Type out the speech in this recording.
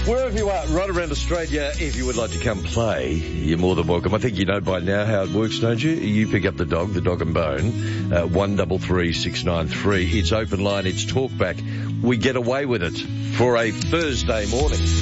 Wherever you are, right around Australia, if you would like to come play, you're more than welcome. I think you know by now how it works, don't you? You pick up the dog and bone, 133693. It's open line, it's talkback. We get away with it for a Thursday morning.